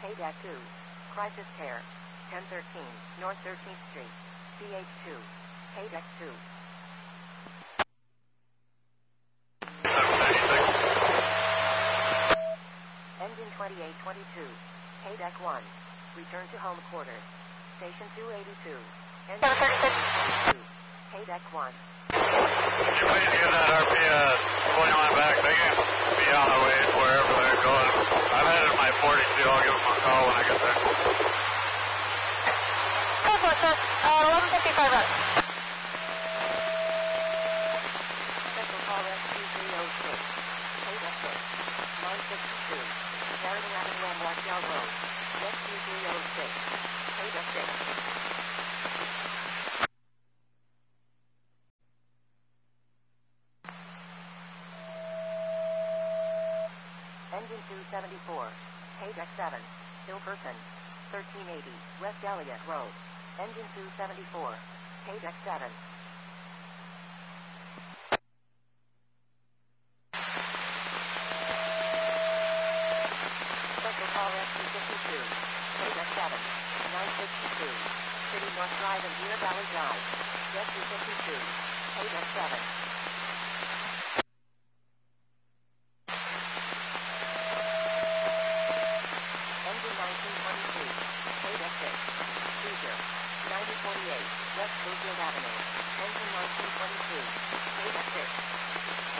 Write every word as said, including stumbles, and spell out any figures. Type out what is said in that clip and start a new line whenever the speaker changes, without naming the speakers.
Paydeck two. Crisis Care. ten thirteen North thirteenth Street. C H two. Paydeck two. Engine twenty-eight twenty-two. Paydeck one. Return to home quarters. Station two eighty-two. Engine twenty-eight twenty-two. Paydeck one.
Could you please give that R P uh, twenty line back? They can be on their way to wherever they're going. I'm headed my forty-two. I'll give them a call when I get there.
ten four, sir. Uh, eleven fifty-five up.
Special call rescue three oh six. Paydeck six. nine sixty-two. Sheridan Avenue and Westdale Road. Rescue three oh six. Paydeck six. Engine two seventy-four. Paydeck seven. Still person. thirteen eighty. West Elliott Road. Engine two seventy-four. Paydeck seven. Special call rescue fifty-two. Paydeck seven. nine sixty-two. City North Drive and Deer Valley Drive. Rescue fifty-two. Paydeck seven.